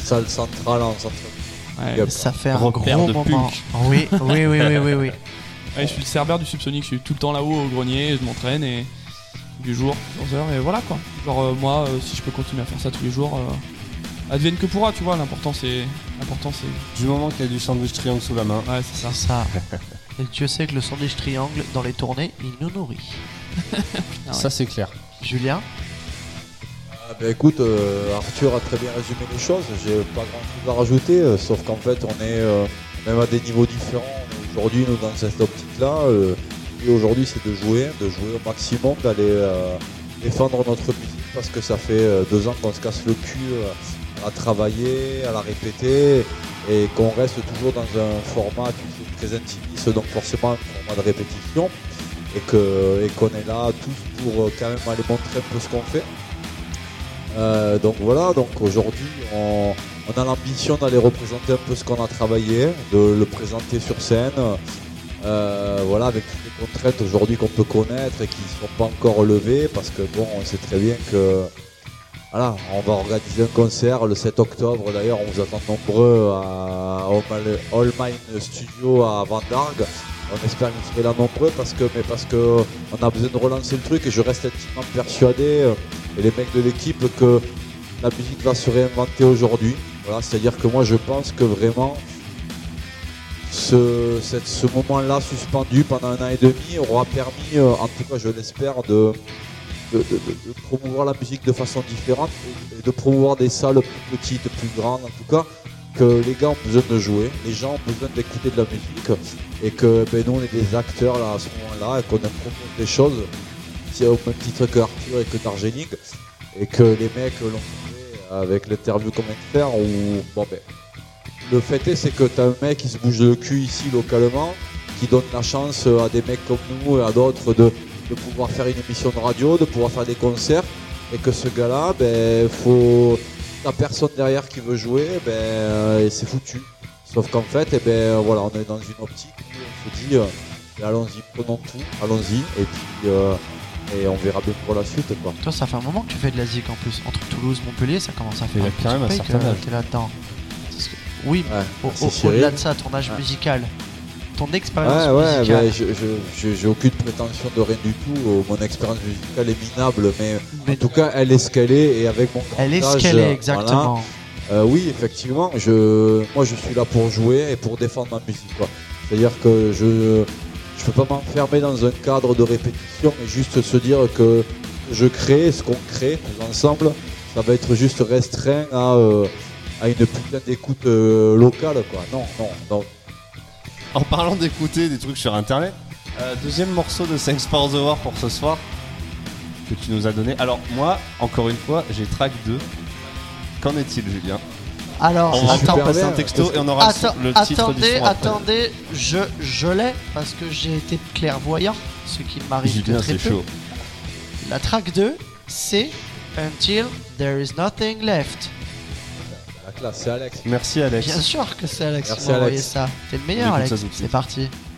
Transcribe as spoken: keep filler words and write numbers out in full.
salle centrale en centre. Ouais, ça fait un repère gros de moment. punk. Oui, oui, oui, oui, oui, oui. Ouais, je suis le cerbère du Subsonic, je suis tout le temps là-haut au grenier, je m'entraîne et du jour, plusieurs heures et voilà quoi. Genre euh, moi, euh, si je peux continuer à faire ça tous les jours, euh, advienne que pourra, tu vois. L'important c'est, l'important c'est. Du moment qu'il y a du sandwich triangle sous la main. Ouais, c'est ça. C'est ça. Et Dieu sait que le sandwich triangle dans les tournées, il nous nourrit. Ah ouais. Ça c'est clair. Julien. Ah bah écoute, euh, Arthur a très bien résumé les choses, j'ai pas grand chose à rajouter, euh, sauf qu'en fait on est euh, même à des niveaux différents. Aujourd'hui nous dans cette optique là, euh, et aujourd'hui c'est de jouer, de jouer au maximum, d'aller euh, défendre notre musique parce que ça fait euh, deux ans qu'on se casse le cul euh, à travailler, à la répéter et qu'on reste toujours dans un format qui est très intimiste, donc forcément un format de répétition et que et qu'on est là tous pour euh, quand même aller montrer un peu ce qu'on fait. Euh, donc voilà, donc aujourd'hui on, on a l'ambition d'aller représenter un peu ce qu'on a travaillé, de le présenter sur scène, euh, voilà, avec toutes les contraintes aujourd'hui qu'on peut connaître et qui ne sont pas encore relevées parce que bon, on sait très bien que voilà, on va organiser un concert le sept octobre, d'ailleurs on vous attend nombreux à All Mine Studio à Vendargue. On espère que vous serez là nombreux parce que, mais parce que on a besoin de relancer le truc et je reste intimement persuadé, euh, et les mecs de l'équipe, que la musique va se réinventer aujourd'hui. Voilà, c'est-à-dire que moi je pense que vraiment ce, cette, ce moment-là suspendu pendant un an et demi aura permis, euh, en tout cas je l'espère, de, de, de, de promouvoir la musique de façon différente et, et de promouvoir des salles plus petites, plus grandes en tout cas, que les gars ont besoin de jouer, les gens ont besoin d'écouter de la musique et que ben, nous on est des acteurs là à ce moment-là et qu'on impose des choses au même titre que Arthur et que Darjeeling et que les mecs l'ont fait avec l'interview qu'on vient de faire ou bon ben le fait est c'est que t'as un mec qui se bouge le cul ici localement qui donne la chance à des mecs comme nous et à d'autres de, de pouvoir faire une émission de radio, de pouvoir faire des concerts et que ce gars là ben faut t'as personne derrière qui veut jouer, ben euh, c'est foutu. Sauf qu'en fait, eh ben voilà, on est dans une optique où on se dit, euh, allons-y, prenons tout, allons-y, et puis euh, et on verra bien pour la suite, quoi. Toi, ça fait un moment que tu fais de la zik en plus. Entre Toulouse, Montpellier, ça commence à faire Il y a un quand même un petit certain que âge. t'es là-dedans. Parce que- Oui, Ouais, au- merci, au- Cyril. au-delà de ça, ton âge Ouais. musical, ton expérience Ouais, ouais, musicale. ben, je, je, je- j'ai aucune prétention de rien du tout. euh, Mon expérience musicale est minable, mais, Mais en tout cas, elle est ce qu'elle est, et avec mon elle est grand ce âge, qu'elle est voilà, exactement. Euh, oui, effectivement, je, moi je suis là pour jouer et pour défendre ma musique, quoi. C'est-à-dire que je je peux pas m'enfermer dans un cadre de répétition et juste se dire que je crée ce qu'on crée tous ensemble, ça va être juste restreint à, euh, à une putain d'écoute euh, locale, quoi. Non, non, non. En parlant d'écouter des trucs sur internet, euh, deuxième morceau de Thanks for the War pour ce soir que tu nous as donné. Alors moi, encore une fois, j'ai track deux. Qu'en est-il, Julien? Alors, On va attends, faire passer bien. un texto et on aura Attends, le titre du attendez, son après. attendez, je, je l'ai parce que j'ai été clairvoyant, ce qui m'arrive que Julien, très c'est peu. chaud. La track deux, c'est Until There Is Nothing Left. La classe, c'est Alex. Merci Alex. Bien sûr que c'est Alex Merci, qui m'a envoyé Alex. ça. T'es le On meilleur, écoute Alex. ça tout de suite. C'est parti.